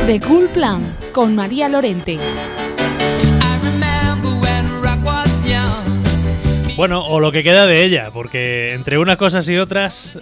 The Cool Plan con María Lorente. Bueno, o lo que queda de ella, porque entre unas cosas y otras,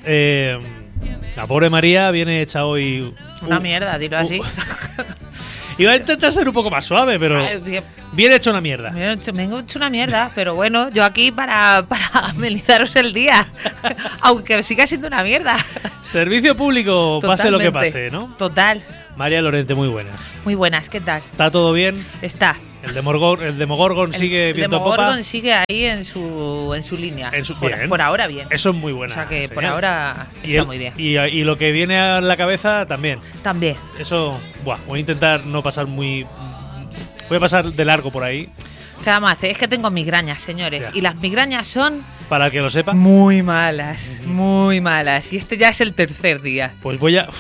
la pobre María viene hecha hoy... Una mierda, dilo así. Iba a intentar ser un poco más suave, pero viene hecho una mierda. Me he hecho una mierda, pero bueno, yo aquí para amenizaros el día, aunque siga siendo una mierda. Servicio público, Totalmente. pase lo que pase, ¿no? Total. María Lorente, muy buenas. Muy buenas, ¿qué tal? ¿Está todo bien? Está. El Demogorgon sigue viento popa. El Demogorgon sigue ahí en su línea. Por ahora bien. Eso es muy bueno. O sea que por ahora está muy bien. Y lo que viene a la cabeza también. También. Eso, voy a intentar no pasar muy... Voy a pasar de largo por ahí. ¿Qué vamos a hacer? Es que tengo migrañas, señores. Ya. Y las migrañas son... Para que lo sepa. Muy malas, muy malas. Y este ya es el tercer día. Pues voy a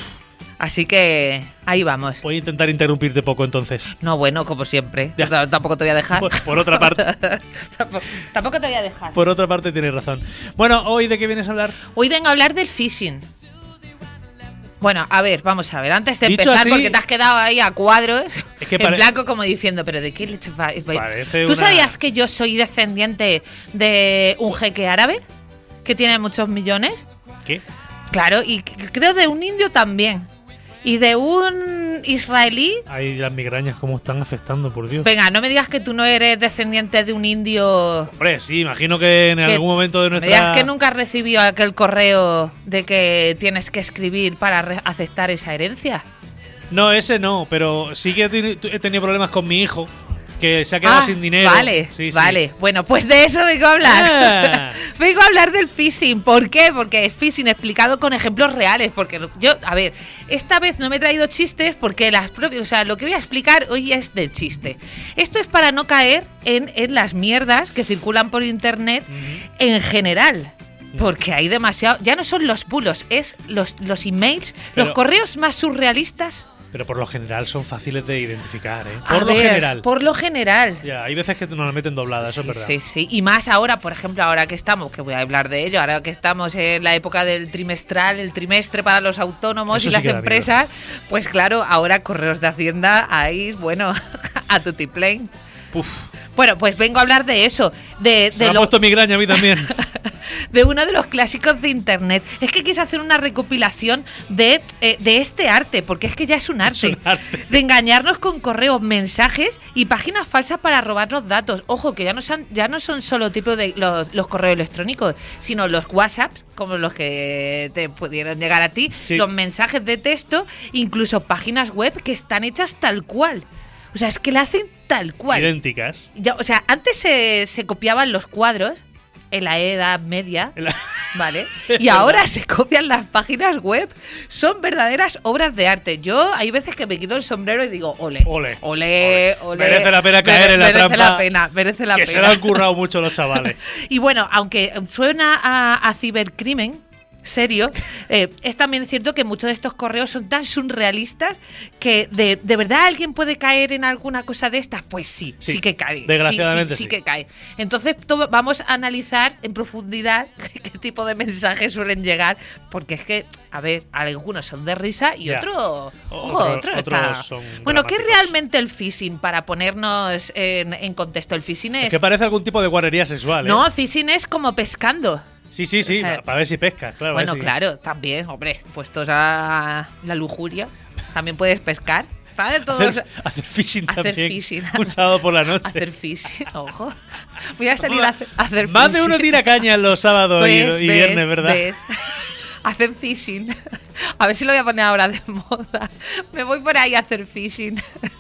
ahí vamos. Voy a intentar interrumpirte poco entonces. No, bueno, como siempre. Ya. Tampoco te voy a dejar. Por otra parte. Tampoco te voy a dejar. Por otra parte tienes razón. Bueno, ¿hoy de qué vienes a hablar? Hoy vengo a hablar del phishing. Bueno, a ver, vamos a ver. Antes de Dicho empezar, así, porque te has quedado ahí a cuadros, es que en blanco como diciendo, pero ¿de qué leche va? ¿Tú sabías que yo soy descendiente de un jeque árabe? Que tiene muchos millones. ¿Qué? Claro, y creo de un indio también. Y de un israelí. Ay, las migrañas cómo están afectando, por Dios. Venga, no me digas que tú no eres descendiente de un indio. Hombre, sí, imagino que en algún momento de nuestra... Me digas que nunca has recibido aquel correo de que tienes que escribir para aceptar esa herencia. No, ese no, pero sí que he tenido problemas con mi hijo, que se ha quedado sin dinero. Vale, sí, vale. Bueno, pues de eso vengo a hablar. Vengo a hablar del phishing. ¿Por qué? Porque es phishing explicado con ejemplos reales. Porque yo, a ver, esta vez no me he traído chistes porque lo que voy a explicar hoy es del chiste. Esto es para no caer en las mierdas que circulan por internet en general. Porque hay demasiado. Ya no son los bulos, es los emails, los correos más surrealistas. Pero por lo general son fáciles de identificar, ¿eh? Por lo general. Ya, hay veces que nos la meten doblada, eso es verdad. Sí. Y más ahora, por ejemplo, ahora que estamos, que voy a hablar de ello, ahora que estamos en la época del trimestral, el trimestre para los autónomos eso y sí las empresas, pues claro, ahora correos de Hacienda, ahí, bueno, a tutiplén. Uf. Bueno, pues vengo a hablar de eso. Se me ha puesto migraña a mí también. De uno de los clásicos de internet. Es que quise hacer una recopilación de este arte, porque es que ya es un arte. Es un arte. De engañarnos con correos, mensajes y páginas falsas para robarnos datos. Ojo, que ya no son solo tipo de los correos electrónicos, sino los WhatsApps, como los que te pudieran llegar a ti, sí. Los mensajes de texto, incluso páginas web que están hechas tal cual. O sea, es que la hacen tal cual. Idénticas. Ya, o sea, antes se copiaban los cuadros en la Edad Media, ¿vale? Y ahora se copian las páginas web. Son verdaderas obras de arte. Yo hay veces que me quito el sombrero y digo, ole. Merece la pena caer en la trampa. Merece la pena. Que se lo han currado mucho los chavales. Y bueno, aunque suena a cibercrimen serio, es también cierto que muchos de estos correos son tan surrealistas que de verdad alguien puede caer en alguna cosa de estas. Pues sí que cae. Desgraciadamente sí que cae. Entonces vamos a analizar en profundidad qué tipo de mensajes suelen llegar, porque es que, a ver, algunos son de risa y otros son bueno, ¿qué es dramáticos. realmente el phishing? Para ponernos en contexto, el phishing es que parece algún tipo de guarrería sexual, ¿eh? No, phishing es como pescando. Sí, O sea, para ver si pescas, claro. Bueno, sí. claro, también, hombre, puestos a la lujuria, también puedes pescar, ¿sabes? Hacer phishing hacer también. phishing. Un sábado por la noche. Hacer phishing, ojo. Voy a salir a hacer Más de phishing. uno tira caña los sábados y ¿Ves? viernes, ¿verdad? ¿Ves? Hacer phishing. A ver si lo voy a poner ahora de moda. Me voy por ahí a hacer phishing.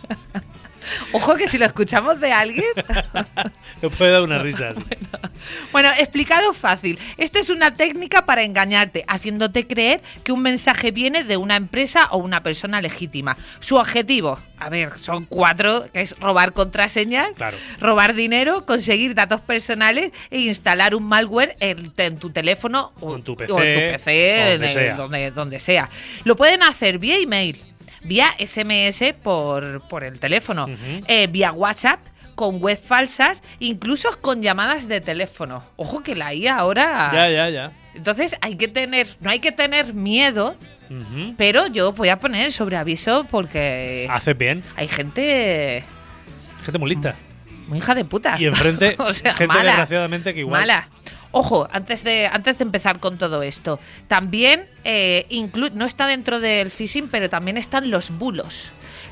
Ojo que si lo escuchamos de alguien... Te puede dar unas risas. Bueno, explicado fácil. Esta es una técnica para engañarte, haciéndote creer que un mensaje viene de una empresa o una persona legítima. Su objetivo, a ver, son 4, que es robar contraseñas, Claro. robar dinero, conseguir datos personales e instalar un malware en tu teléfono o en tu PC, o en tu PC, donde sea. Lo pueden hacer vía email, vía SMS por el teléfono, vía WhatsApp, con web falsas, incluso con llamadas de teléfono. Ojo que la IA ahora... Ya. Entonces no hay que tener miedo, Ujú. pero yo voy a poner sobre aviso porque Haces bien. hay gente Gente muy lista. muy hija de puta. Y enfrente, O sea, gente mala. desgraciadamente que igual. Mala. Ojo, antes de empezar con todo esto, también no está dentro del phishing, pero también están los bulos.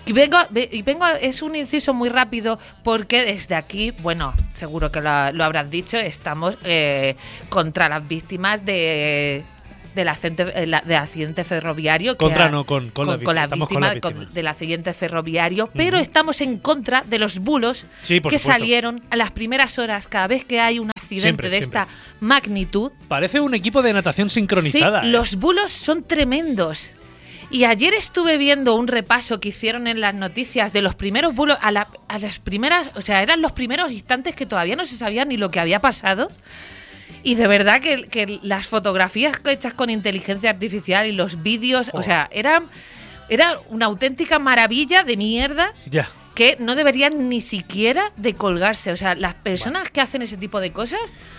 Es un inciso muy rápido porque desde aquí, bueno, seguro que lo habrás dicho, estamos contra las víctimas del accidente ferroviario. Contra que no, con las víctimas. Estamos con las víctimas. Del accidente ferroviario, pero estamos en contra de los bulos Sí, por que supuesto. salieron a las primeras horas cada vez que hay un accidente Siempre, de siempre. esta magnitud. Parece un equipo de natación sincronizada. Sí, los bulos son tremendos. Y ayer estuve viendo un repaso que hicieron en las noticias de los primeros bulos, a las primeras, o sea, eran los primeros instantes que todavía no se sabía ni lo que había pasado. Y de verdad que las fotografías hechas con inteligencia artificial y los vídeos, o sea, era una auténtica maravilla de mierda Ya. que no deberían ni siquiera de colgarse. O sea, las personas que hacen ese tipo de cosas...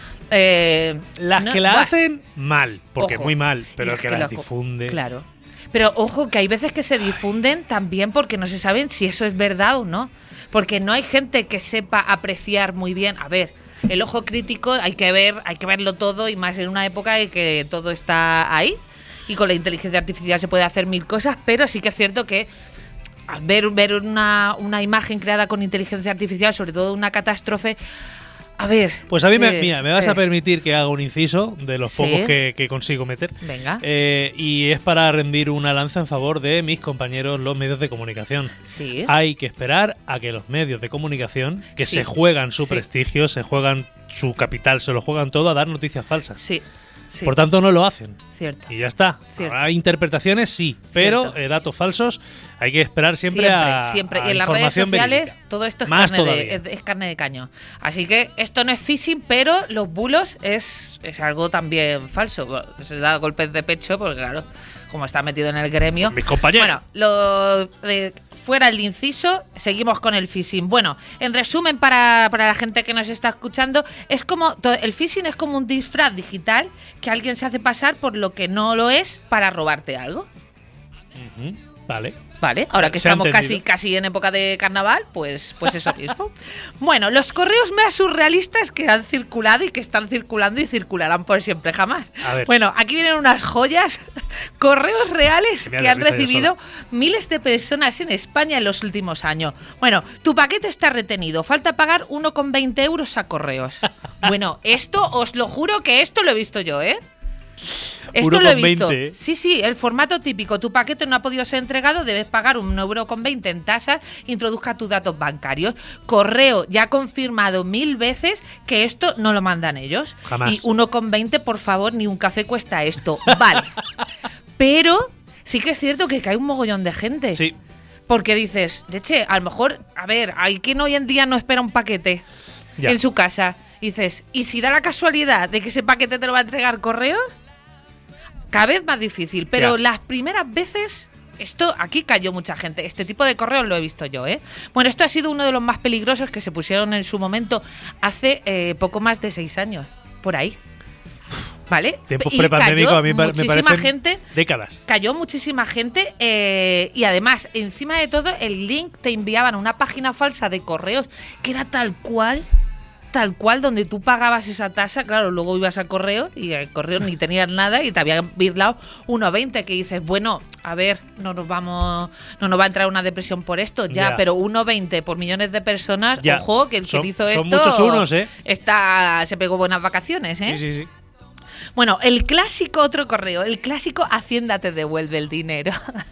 Las que la hacen mal, porque Ojo. muy mal, pero Y el que las difunde. Claro. Pero ojo, que hay veces que se difunden también porque no se saben si eso es verdad o no. Porque no hay gente que sepa apreciar muy bien. A ver, el ojo crítico hay que verlo todo, y más en una época en que todo está ahí. Y con la inteligencia artificial se puede hacer mil cosas, pero sí que es cierto que ver una imagen creada con inteligencia artificial, sobre todo una catástrofe. A ver. Pues a mí sí, me vas a permitir que haga un inciso de los Sí. pocos que consigo meter. Venga. Y es para rendir una lanza en favor de mis compañeros, los medios de comunicación. Sí. Hay que esperar a que los medios de comunicación, que Sí. se juegan su Sí. prestigio, se juegan su capital, se lo juegan todo a dar noticias falsas. Sí. Sí. Por tanto, no lo hacen. Cierto. Y ya está. Cierto. Habrá interpretaciones, sí, pero Cierto. datos falsos hay que esperar siempre a siempre. a Y en las redes información sociales verídica. todo esto es Más carne todavía. es carne de cañón. Así que esto no es phishing, pero los bulos es algo también falso. Se da golpes de pecho porque, claro, como está metido en el gremio. Mis compañeros. Bueno, fuera el inciso, seguimos con el phishing. Bueno, en resumen, para la gente que nos está escuchando, el phishing es como un disfraz digital que alguien se hace pasar por lo que no lo es para robarte algo. Ujú, vale. Vale, ahora que Se ha estamos entendido. casi en época de carnaval, pues eso mismo. Bueno, los correos más surrealistas que han circulado y que están circulando y circularán por siempre jamás. A ver. Bueno, aquí vienen unas joyas, correos reales Me da que han risa yo recibido miles de personas en España en los últimos años. Bueno, tu paquete está retenido, falta pagar 1,20 euros a correos. Bueno, esto, os lo juro que esto lo he visto yo, ¿eh? Esto lo he visto. 1,20. Sí, el formato típico. Tu paquete no ha podido ser entregado, debes pagar 1,20 € en tasas, introduzca tus datos bancarios. Correo ya ha confirmado 1000 veces que esto no lo mandan ellos. Jamás. Y 1,20, por favor, ni un café cuesta esto. Vale. Pero sí que es cierto que cae un mogollón de gente. Sí. Porque dices, leche, a lo mejor, a ver, hay quien hoy en día no espera un paquete Ya. en su casa. Dices, ¿y si da la casualidad de que ese paquete te lo va a entregar correo? Cada vez más difícil, pero Ya. las primeras veces, aquí cayó mucha gente. Este tipo de correos lo he visto yo, ¿eh? Bueno, esto ha sido uno de los más peligrosos que se pusieron en su momento hace poco más de 6 años, por ahí. ¿Vale? Tiempos Y prepandémicos cayó a mí me muchísima parecen gente. décadas. Cayó muchísima gente y además, encima de todo, el link te enviaban a una página falsa de correos que era tal cual, donde tú pagabas esa tasa. Claro, luego ibas al correo y el correo ni tenías nada y te habían virlado 1,20, que dices, bueno, a ver, no nos va a entrar una depresión por esto, ya. Pero 1,20 por millones de personas, Ya. ojo, que el que Son- hizo son esto muchos unos, ¿eh? se pegó buenas vacaciones, ¿eh? Sí, sí, sí. Bueno, otro correo, el clásico Hacienda te devuelve el dinero.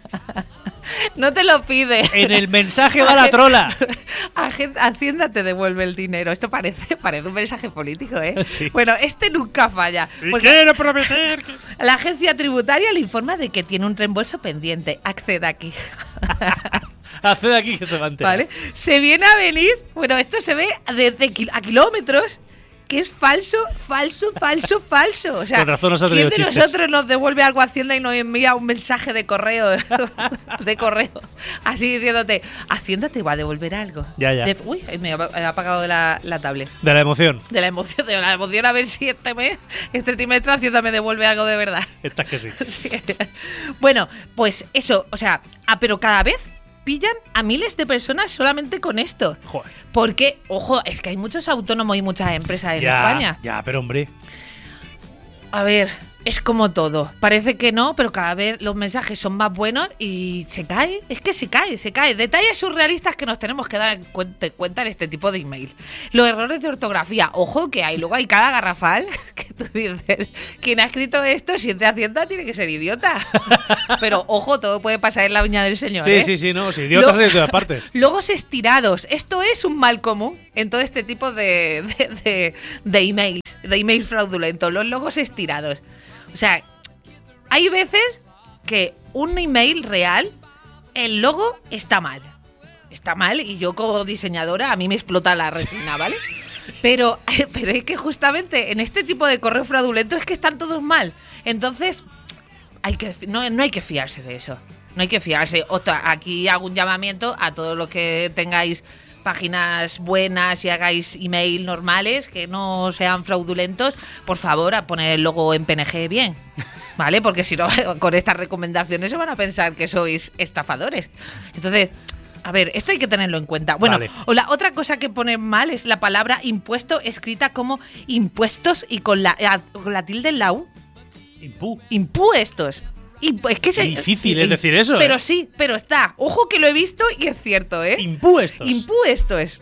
No te lo pide. En el mensaje va la trola. Hacienda te devuelve el dinero. Esto parece un mensaje político, ¿eh? Sí. Bueno, este nunca falla. Y Porque quiero prometer que... la agencia tributaria le informa de que tiene un reembolso pendiente. Acceda aquí. Haced aquí que se va a enterar. ¿Vale? Se viene a venir, bueno, esto se ve a kilómetros, que es falso. O sea, Con razón nos ha ¿quién traído de chistes. nosotros nos devuelve algo a Hacienda y nos envía un mensaje de correo? Así diciéndote, Hacienda te va a devolver algo. Ya. Uy, me ha apagado la tablet. De la emoción. De la emoción, a ver si este trimestre Hacienda me devuelve algo de verdad. Estás que sí. Sí. Bueno, pues eso, o sea, pero cada vez pillan a miles de personas solamente con esto. Joder. Porque, ojo, es que hay muchos autónomos y muchas empresas en España. Ya, pero hombre. A ver, es como todo. Parece que no, pero cada vez los mensajes son más buenos y se cae. Es que se cae. Detalles surrealistas que nos tenemos que dar cuenta en este tipo de email. Los errores de ortografía, ojo que hay. Luego hay cada garrafal que tú dices, quien ha escrito esto, si es de Hacienda, tiene que ser idiota. Pero ojo, todo puede pasar en la viña del señor. Sí, no, si idiotas hay de todas partes. Logos estirados. Esto es un mal común en todo este tipo de emails, de emails fraudulentos. Los logos estirados. O sea, hay veces que un email real, el logo está mal. Está mal y yo como diseñadora a mí me explota la retina, ¿vale? Pero es que justamente en este tipo de correo fraudulento es que están todos mal. Entonces, no hay que fiarse de eso. No hay que fiarse. Aquí hago un llamamiento a todos los que tengáis páginas buenas y hagáis email normales que no sean fraudulentos, por favor, a poner el logo en PNG bien, ¿vale? Porque si no, con estas recomendaciones se van a pensar que sois estafadores. Entonces, a ver, esto hay que tenerlo en cuenta. Bueno, vale. O la otra cosa que pone mal es la palabra impuesto escrita como impuestos y con la tilde en la U. Impuestos. Es que es difícil es decir eso. Pero sí, pero está. Ojo que lo he visto y es cierto, ¿eh? Impuestos.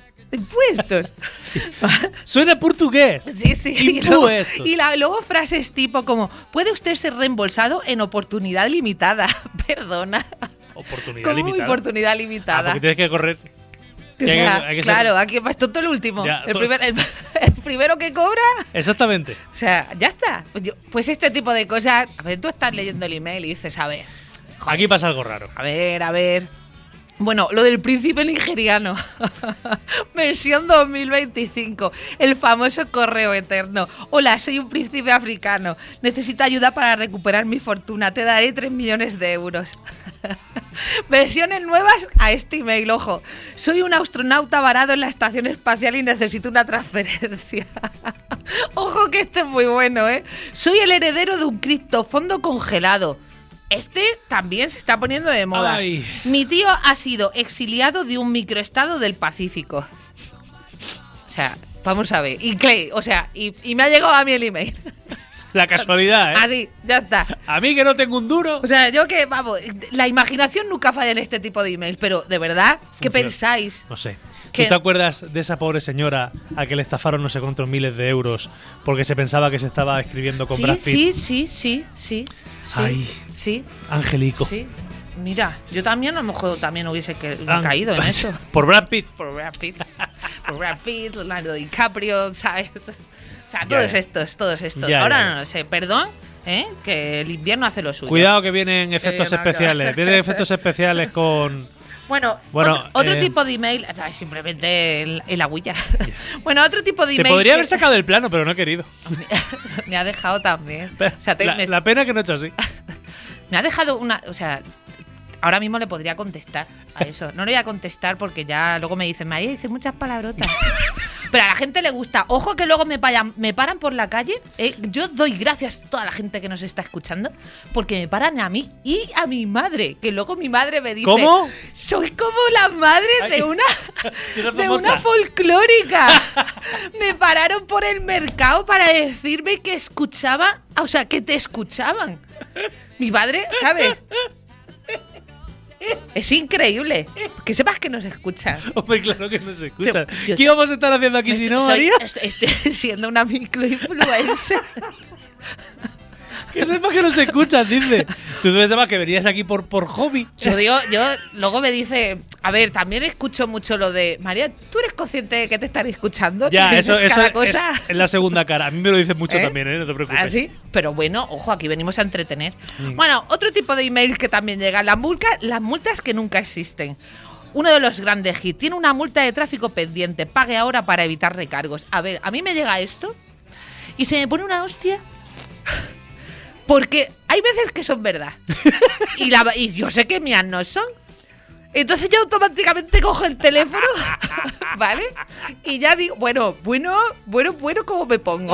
Suena portugués. Sí. Impuestos. Y luego frases tipo como, ¿puede usted ser reembolsado en oportunidad limitada? Perdona. Oportunidad ¿Cómo limitada. Oportunidad limitada? Porque tienes que correr. O sea, claro, aquí va esto todo el último. Ya, el primero que cobra. Exactamente. O sea, ya está. Pues este tipo de cosas. A ver, tú estás leyendo el email y dices, a ver. Joder, Aquí pasa algo raro. A ver. Bueno, lo del príncipe nigeriano. Versión 2025. El famoso correo eterno. Hola, soy un príncipe africano. Necesito ayuda para recuperar mi fortuna. Te daré 3 millones de euros. Versiones nuevas a este email, ojo. Soy un astronauta varado en la estación espacial y necesito una transferencia. Ojo que esto es muy bueno, ¿eh? Soy el heredero de un criptofondo congelado. Este también se está poniendo de moda. Ay. Mi tío ha sido exiliado de un microestado del Pacífico. O sea, vamos a ver. Y me ha llegado a mí el email. La casualidad, ¿eh? Así, ya está. A mí que no tengo un duro. O sea, yo que, vamos, la imaginación nunca falla en este tipo de emails, pero de verdad, ¿qué pensáis? No sé. ¿Qué? ¿Tú te acuerdas de esa pobre señora a que le estafaron no sé cuántos miles de euros porque se pensaba que se estaba escribiendo con Brad Pitt? Sí. Ay. Sí. Angelico. Sí. Mira, yo también a lo mejor también hubiese caído en eso. Por Brad Pitt. Por Brad Pitt, Leonardo DiCaprio, ¿sabes? O sea, todos estos. Ya, Ahora ya. no lo sé, perdón, que el invierno hace lo suyo. Cuidado que vienen efectos especiales. Vienen efectos especiales con... Bueno, otro tipo de email, simplemente el agüilla. Bueno, otro tipo de email. Te podría haber sacado del plano, pero no he querido. Me ha dejado también. O sea, la pena que no he hecho así. Me ha dejado una. O sea, ahora mismo le podría contestar a eso. No le voy a contestar porque ya luego me dicen, María, dice muchas palabrotas. Pero a la gente le gusta. Ojo que luego me paran por la calle. Yo doy gracias a toda la gente que nos está escuchando porque me paran a mí y a mi madre. Que luego mi madre me dice, ¿cómo? Soy como la madre de una famosa. folclórica. Me pararon por el mercado para decirme que escuchaba, o sea, que te escuchaban. Mi padre, ¿sabes? Es increíble. Que sepas que nos escuchan. Hombre, claro que nos escuchan. Yo- ¿Qué vamos a estar haciendo aquí si no, María? Estoy siendo una microinfluencer. Que sepas que nos escuchas, dice. Tú pensabas que venías aquí por hobby. Yo luego me dice, a ver, también escucho mucho lo de, María, ¿tú eres consciente de que te están escuchando? Ya, ¿Que eso dices cada cosa? es la segunda cara. A mí me lo dicen mucho ¿Eh? también, ¿eh? No te preocupes. ¿Ah, sí? Pero bueno, ojo, aquí venimos a entretener. Bueno, otro tipo de email que también llega, las multas que nunca existen. uno de los grandes hits. Tiene una multa de tráfico pendiente. Pague ahora para evitar recargos. A ver, a mí me llega esto y se me pone una hostia. Porque hay veces que son verdad. Y yo sé que mías no son. Entonces yo automáticamente cojo el teléfono, ¿vale? Y ya digo, bueno, ¿cómo me pongo?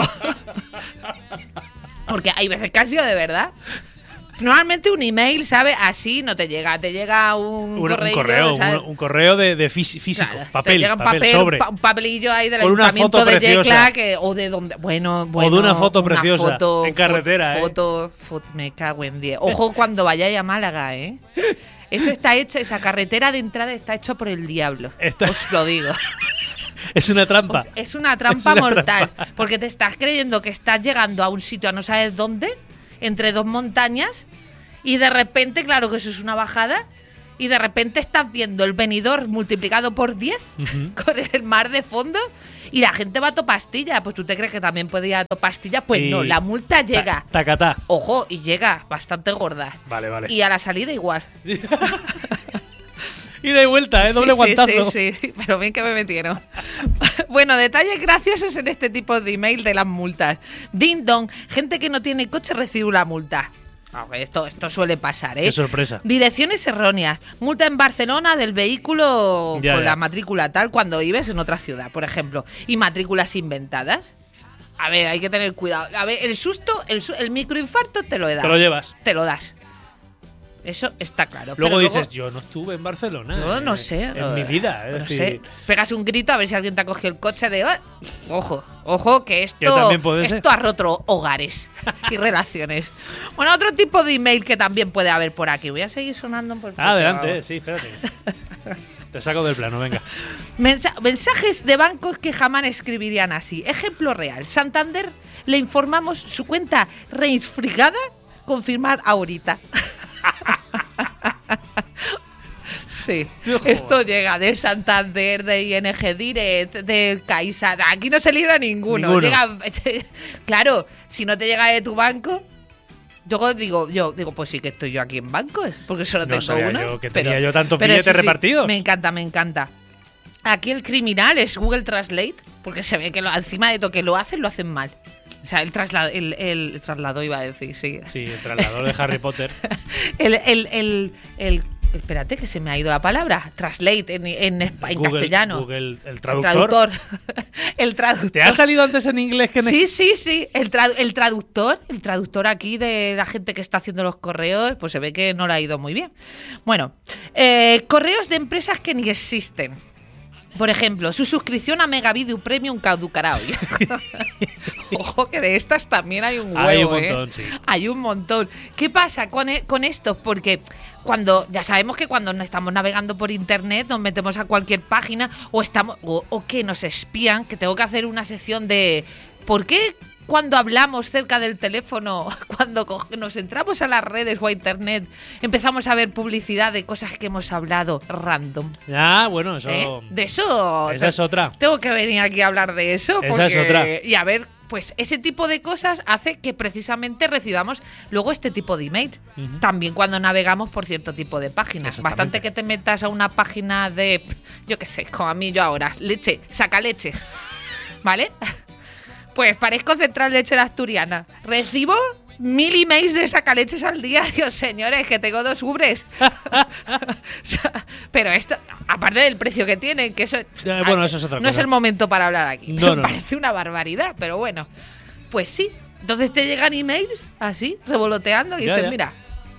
Porque hay veces que ha sido de verdad. Normalmente un email, ¿sabes? Así no te llega. Te llega un correo de físico, claro, papel, te llega sobre. Un papelillo ahí del con una ayuntamiento foto de preciosa. Yecla, o de donde, bueno, o de una foto preciosa foto, en carretera, foto, me cago en 10. Ojo cuando vayáis a Málaga, ¿eh? Eso está hecho, esa carretera de entrada está hecha por el diablo. Os lo digo. Es una trampa. Es una trampa mortal. Porque te estás creyendo que estás llegando a un sitio a no sabes dónde, entre dos montañas, y de repente, claro que eso es una bajada, y de repente estás viendo el Benidorm multiplicado por 10 con el mar de fondo, y la gente va a topastilla. Pues tú te crees que también puede ir a topastilla. Pues no, la multa llega. Tacatá. Ojo, y llega bastante gorda. Vale. Y a la salida igual. Y de vuelta, doble guantazo. Sí, pero bien que me metieron. Bueno, detalles graciosos en este tipo de email de las multas. Ding dong, gente que no tiene coche recibe la multa. Esto suele pasar, ¿eh? Qué sorpresa. Direcciones erróneas. Multa en Barcelona del vehículo con la matrícula tal cuando vives en otra ciudad, por ejemplo. Y matrículas inventadas. A ver, hay que tener cuidado. A ver, el susto, el microinfarto te lo he dado. Te lo llevas. Te lo das. Eso está claro. Luego dices, yo no estuve en Barcelona. Yo no sé. En mi vida. No sé. Pegas un grito a ver si alguien te ha cogido el coche de... Ojo, que esto ha roto hogares y relaciones. Bueno, otro tipo de email que también puede haber por aquí. Voy a seguir sonando. Adelante, sí, espérate. Te saco del plano, venga. Mensajes de bancos que jamás escribirían así. Ejemplo real. Santander, le informamos su cuenta reisfrigada. Confirmar ahorita. Sí, esto llega de Santander, de ING Direct, de Caixa. Aquí no se libra ninguno. Llega, claro, si no te llega de tu banco, yo digo, pues sí que estoy yo aquí en bancos, porque solo tengo uno. Yo que tenía yo tantos billetes repartidos. Me encanta. Aquí el criminal es Google Translate, porque se ve que encima de todo que lo hacen mal. O sea, el traslado iba a decir, sí. Sí, el traslador de Harry Potter. Espérate, que se me ha ido la palabra. Translate en castellano. Google, el traductor. El traductor. ¿Te ha salido antes en inglés que en Sí. El traductor aquí de la gente que está haciendo los correos, pues se ve que no le ha ido muy bien. Bueno, correos de empresas que ni existen. Por ejemplo, su suscripción a Megavideo Premium caducará hoy. Ojo que de estas también hay un huevo, hay un montón, sí. Hay un montón. ¿Qué pasa con esto? Porque ya sabemos que cuando estamos navegando por internet nos metemos a cualquier página o que nos espían, que tengo que hacer una sección de ¿por qué cuando hablamos cerca del teléfono, cuando nos entramos a las redes o a internet, empezamos a ver publicidad de cosas que hemos hablado random? Bueno, eso... De eso... Esa es otra. Tengo que venir aquí a hablar de eso. Esa es otra. Y a ver, pues ese tipo de cosas hace que precisamente recibamos luego este tipo de email. También cuando navegamos por cierto tipo de páginas. Bastante que te metas a una página de, yo qué sé, como a mí yo ahora, saca leches. ¿Vale? Pues parezco Central Lechera Asturiana. Recibo 1000 emails de sacaleches al día. Dios, señores, que tengo 2 ubres. Pero esto, aparte del precio que tienen, que eso... Bueno, eso es otra cosa. No es el momento para hablar aquí. No. Parece una barbaridad, pero bueno. Pues sí. Entonces te llegan emails así, revoloteando, y dices, mira...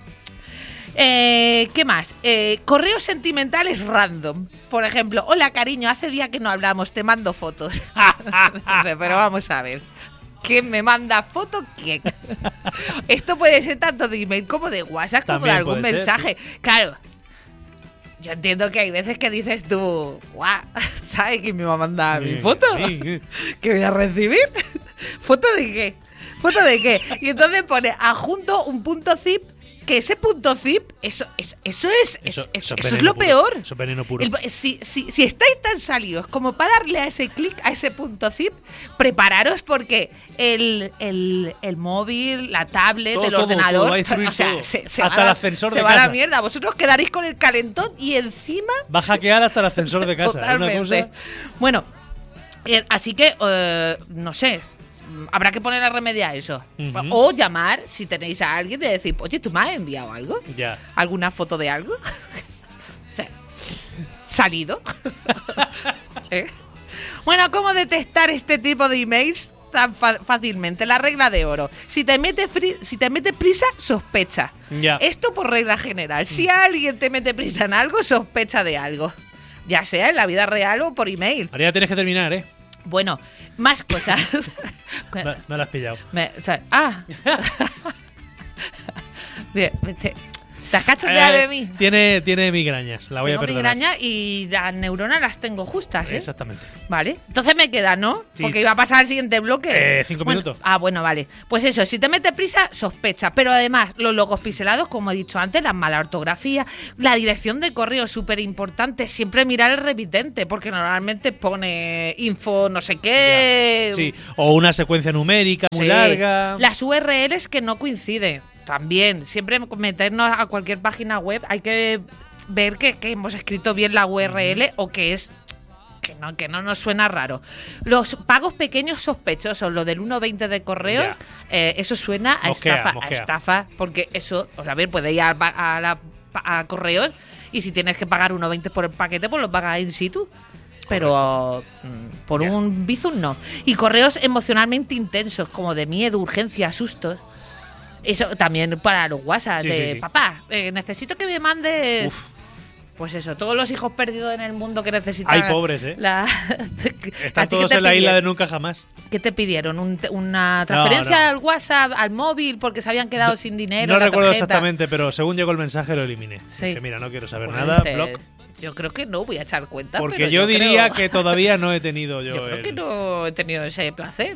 ¿Qué más? Correos sentimentales random. Por ejemplo, hola cariño, hace día que no hablamos, te mando fotos. Pero vamos a ver, ¿quién me manda foto? ¿Quién? Esto puede ser tanto de email como de WhatsApp, como de algún mensaje. Sí. Claro, yo entiendo que hay veces que dices tú, guau, ¿sabes quién me va a mandar mi foto? ¿Qué voy a recibir? ¿Foto de qué? ¿Foto de qué? Y entonces pone adjunto un punto zip que ese punto zip, eso es lo puro, peor. Eso es veneno puro. Si estáis tan salidos como para darle a ese clic, a ese punto zip, prepararos porque el móvil, la tablet, el ordenador, todo, va a destruir o sea, todo. se Hasta va el ascensor de se va a casa. la mierda. Vosotros quedaréis con el calentón y encima Va a hackear hasta el ascensor de casa. totalmente. Una cosa. Bueno, así que no sé. Habrá que poner a remediar eso. Ujú. O llamar, si tenéis a alguien, de decir, oye, ¿tú me has enviado algo? Ya. ¿Alguna foto de algo? O sea, ¿salido? ¿Eh? Bueno, ¿cómo detectar este tipo de emails tan fácilmente? La regla de oro. Si te mete prisa, sospecha. Ya. Esto por regla general. Si alguien te mete prisa en algo, sospecha de algo. Ya sea en la vida real o por email. María, tienes que terminar, ¿eh? Bueno, más cosas. No la has pillado. Bien, ¿te has cachondeado de mí? Tiene migrañas, la voy Tengo a perdonar. migraña y las neuronas las tengo justas, ¿eh? Exactamente. Vale. Entonces me queda, ¿no? Sí. Porque iba a pasar al siguiente bloque. 5 Bueno, minutos. bueno, vale. Pues eso, si te mete prisa, sospecha. Pero además, los logos pixelados, como he dicho antes, la mala ortografía, la dirección de correo, súper importante. Siempre mirar el remitente, porque normalmente pone info no sé qué. Ya. Sí, o una secuencia numérica muy Sí. larga. Las URLs que no coinciden. También, siempre meternos a cualquier página web hay que ver que hemos escrito bien la URL o que es que no nos suena raro. Los pagos pequeños sospechosos, lo del 1.20 de correo, Ya. Eso suena a Mosquea. estafa, porque eso, a ver, puede ir a correos y si tienes que pagar 1.20 por el paquete, pues lo pagas in situ. Pero por Ya. un Bizum no. Y correos emocionalmente intensos, como de miedo, urgencia, sustos. Eso también para los WhatsApp, Sí, de sí, sí. papá, necesito que me mandes. Uf. Pues eso, todos los hijos perdidos en el mundo que necesitan. Hay pobres, ¿eh? Están ¿A ti todos qué te en la isla de pidieron? nunca jamás. ¿Qué te pidieron? ¿Una transferencia no. al WhatsApp, al móvil, porque se habían quedado sin dinero? No la recuerdo tarjeta? exactamente, pero según llegó el mensaje lo eliminé. Sí. Dije, mira, no quiero saber Pues nada, te- block. Yo creo que no voy a echar cuenta. Porque pero yo diría creo- que todavía no he tenido yo Yo creo el- que no he tenido ese placer.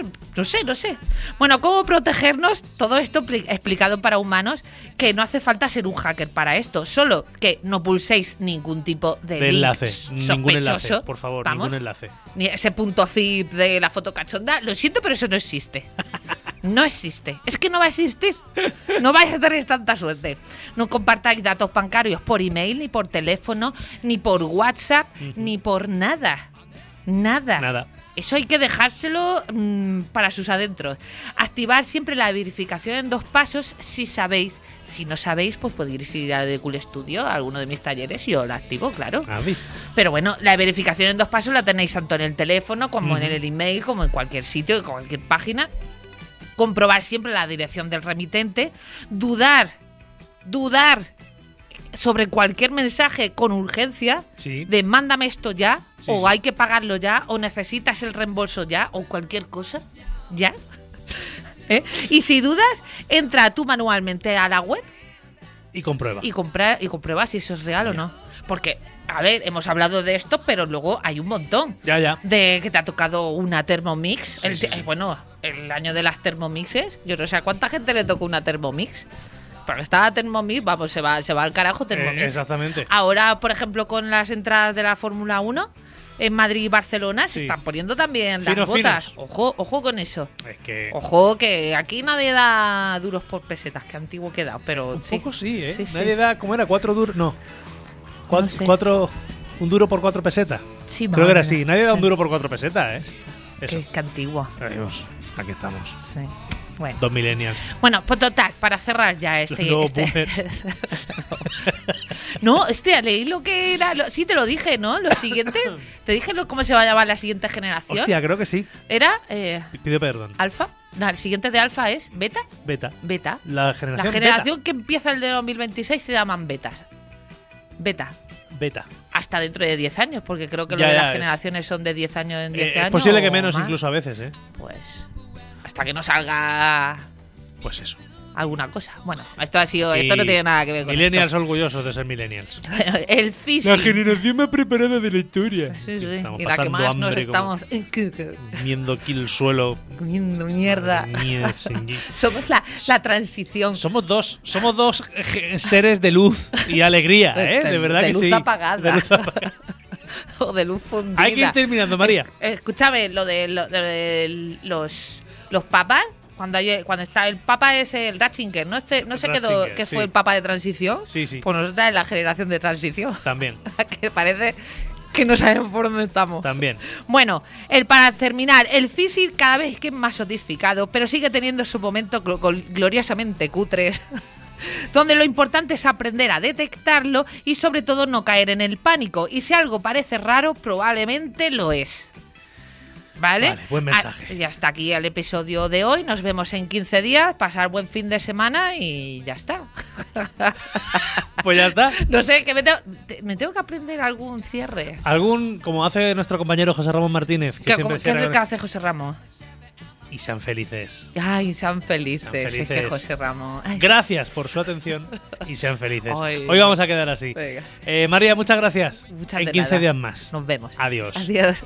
No sé. Bueno, ¿cómo protegernos? Todo esto explicado para humanos, que no hace falta ser un hacker para esto. Solo que no pulséis ningún tipo de link enlace. Ningún enlace, sospechoso. por favor, Vamos. ningún enlace. Ni ese punto zip de la foto cachonda. Lo siento, pero eso no existe. No existe. Es que no va a existir. No vais a tener tanta suerte. No compartáis datos bancarios por email, ni por teléfono, ni por WhatsApp, ni por nada. Nada. Eso hay que dejárselo para sus adentros. Activar siempre la verificación en 2 pasos si sabéis. Si no sabéis, pues podéis ir a The Cool Studio, a alguno de mis talleres, y yo la activo, claro. ¿Has visto? Pero bueno, la verificación en 2 pasos la tenéis tanto en el teléfono como en el email, como en cualquier sitio, en cualquier página. Comprobar siempre la dirección del remitente. Dudar sobre cualquier mensaje con urgencia, Sí. de mándame esto ya, Sí, o sí. hay que pagarlo ya, o necesitas el reembolso ya, o cualquier cosa ya. ¿Eh? Y si dudas, entra tú manualmente a la web Y comprueba. y comprueba si eso es real o no. Porque, a ver, hemos hablado de esto, pero luego hay un montón. Ya. De que te ha tocado una Thermomix. Sí, sí. Bueno, el año de las Thermomixes. Yo no sé a cuánta gente le tocó una Thermomix. Porque estaba Thermomix, vamos, se va al carajo Thermomix. Exactamente. Ahora, por ejemplo, con las entradas de la Fórmula 1 en Madrid y Barcelona, se Sí. están poniendo también las Finos, botas. finos. Ojo con eso. Es que Ojo, que aquí nadie da duros por pesetas, que antiguo queda, pero un sí. poco sí, ¿eh? Sí, sí, Nadie sí. da, ¿cómo era? 4 duros. No. No sé. Un duro por 4 pesetas. Sí, Creo que era madre así. mía. Nadie da un Sí. duro por 4 pesetas, ¿eh? Eso. Qué antiguo. Adiós. Aquí estamos. Sí. Bueno. 2 millennials. Bueno, pues total, para cerrar ya este. Los boomers. No, leí lo que era. Sí, te lo dije, ¿no? Lo siguiente. Te dije cómo se va a llamar la siguiente generación. Hostia, creo que sí. Era Pido perdón. alfa. No, el siguiente de alfa es beta. Beta. Beta. La generación, La generación que empieza el de 2026 se llaman betas. Beta. Beta. Hasta dentro de 10 años, porque creo que Ya, lo de ya, las es. generaciones son de 10 años en 10 años. Es posible que o menos más. incluso a veces, ¿eh? Pues. Hasta que no salga. Pues eso. alguna cosa. Bueno, esto no tiene nada que ver con millennials esto. orgullosos de ser millennials. Bueno, el phishing. La generación más preparada de la historia. Sí. Estamos Y la que pasando más nos hambre estamos comiendo aquí el suelo. comiendo mierda. Madre mía, sí. Somos la transición. Somos dos seres de luz y alegría, ¿eh? De verdad de que luz sí. apagada. De luz apagada. O de luz fundida. Hay que ir terminando, María. Escúchame, lo de los papas. Cuando está el papa es el Ratzinger, ¿no? No sé Ratzinger, qué sí. fue el papa de transición. Sí. Pues nosotros es la generación de transición. También. Que parece que no sabemos por dónde estamos. También. Bueno, para terminar, el phishing cada vez que es más sofistificado, pero sigue teniendo su momento gloriosamente cutres, donde lo importante es aprender a detectarlo y sobre todo no caer en el pánico. Y si algo parece raro, probablemente lo es. ¿Vale? Buen mensaje. Ya está aquí el episodio de hoy. Nos vemos en 15 días. Pasar buen fin de semana y ya está. Pues ya está. No sé, que me tengo que aprender algún cierre. Como hace nuestro compañero José Ramón Martínez. ¿Qué siempre es lo que hace José Ramón? Y sean felices. Ay, sean felices. Sean felices. Es que José Ramón. Ay. Gracias por su atención y sean felices. Ay. Hoy vamos a quedar así. Venga. María, muchas gracias. Muchas en de 15 nada. días más. Nos vemos. Adiós. Adiós.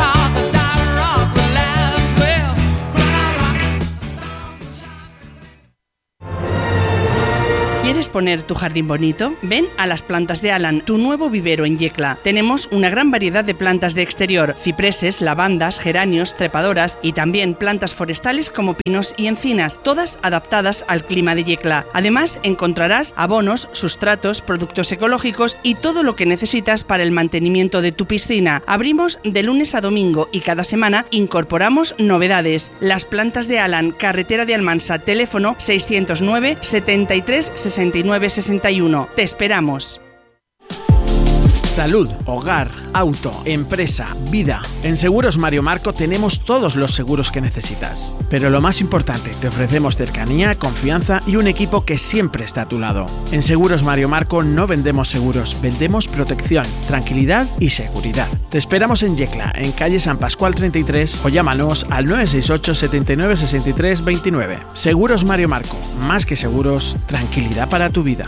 ¿Quieres poner tu jardín bonito? Ven a Las Plantas de Alan, tu nuevo vivero en Yecla. Tenemos una gran variedad de plantas de exterior, cipreses, lavandas, geranios, trepadoras y también plantas forestales como pinos y encinas, todas adaptadas al clima de Yecla. Además, encontrarás abonos, sustratos, productos ecológicos y todo lo que necesitas para el mantenimiento de tu piscina. Abrimos de lunes a domingo y cada semana incorporamos novedades. Las Plantas de Alan, carretera de Almansa, teléfono 609 73 69 61. Te esperamos. Salud, hogar, auto, empresa, vida. En Seguros Mario Marco tenemos todos los seguros que necesitas. Pero lo más importante, te ofrecemos cercanía, confianza y un equipo que siempre está a tu lado. En Seguros Mario Marco no vendemos seguros, vendemos protección, tranquilidad y seguridad. Te esperamos en Yecla, en calle San Pascual 33 o llámanos al 968 79 63 29. Seguros Mario Marco, más que seguros, tranquilidad para tu vida.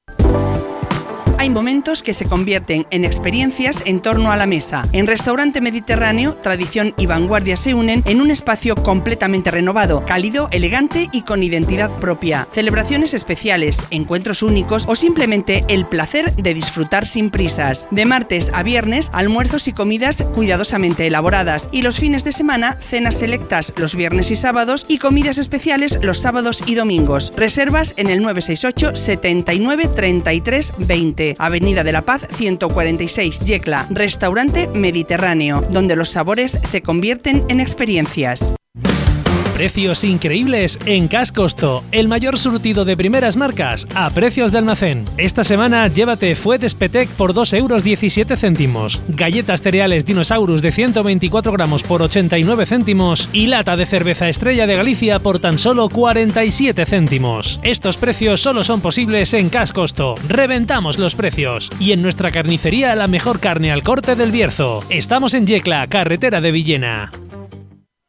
Hay momentos que se convierten en experiencias en torno a la mesa. En Restaurante Mediterráneo, tradición y vanguardia se unen en un espacio completamente renovado, cálido, elegante y con identidad propia. Celebraciones especiales, encuentros únicos o simplemente el placer de disfrutar sin prisas. De martes a viernes, almuerzos y comidas cuidadosamente elaboradas y los fines de semana, cenas selectas los viernes y sábados y comidas especiales los sábados y domingos. Reservas en el 968 79 33 20. Avenida de la Paz 146, Yecla, Restaurante Mediterráneo, donde los sabores se convierten en experiencias. Precios increíbles en Cash Costo, el mayor surtido de primeras marcas a precios de almacén. Esta semana llévate Fuet Spetec por 2,17 €, galletas cereales Dinosaurus de 124 gramos por 89 céntimos y lata de cerveza Estrella de Galicia por tan solo 47 céntimos. Estos precios solo son posibles en Cash Costo. Reventamos los precios. Y en nuestra carnicería la mejor carne al corte del Bierzo. Estamos en Yecla, carretera de Villena.